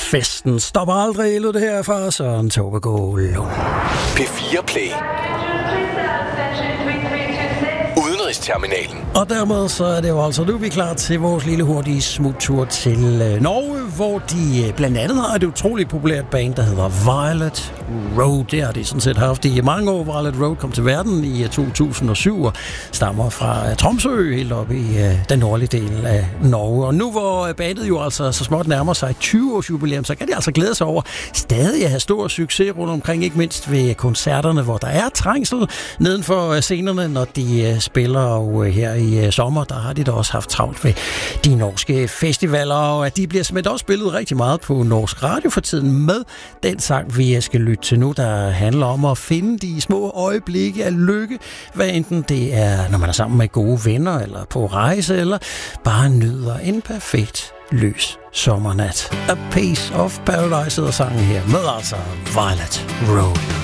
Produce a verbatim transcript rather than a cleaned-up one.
Festen stopper aldrig, lød det her fra Søren Tove Lund. P fire Play. Udenrigsterminalen. Og dermed så er det jo altså nu, vi er klar til vores lille hurtige smuttur til øh, Norge, hvor de øh, blandt andet har et utroligt populært band, der hedder Violet Road. Det har de sådan set haft i mange år. Violet Road kom til verden i to tusind og syv og stammer fra øh, Tromsø, helt oppe i øh, den nordlige del af Norge. Og nu hvor øh, bandet jo altså så småt nærmer sig tyve års jubilæum, så kan de altså glæde sig over stadig at have stor succes rundt omkring, ikke mindst ved koncerterne, hvor der er trængsel neden for øh, scenerne, når de øh, spiller. Og øh, her i øh, sommer, der har de da også haft travlt ved de norske festivaler, og at de bliver simpelthen også spillet rigtig meget på norsk radio for tiden med den sang, vi skal lytte til nu, der handler om at finde de små øjeblikke af lykke, hvad enten det er, når man er sammen med gode venner, eller på rejse, eller bare nyder en perfekt løs sommernat. A Piece of Paradise hedder sangen her, med altså Violet Road.